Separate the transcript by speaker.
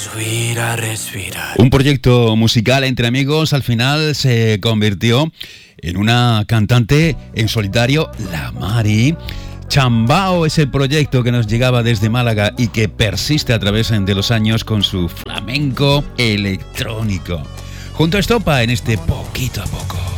Speaker 1: Respirar.
Speaker 2: Un proyecto musical entre amigos al final se convirtió en una cantante en solitario, La Mari. Chambao es el proyecto que nos llegaba desde Málaga y que persiste a través de los años con su flamenco electrónico. Junto a Estopa en este Poquito a Poco.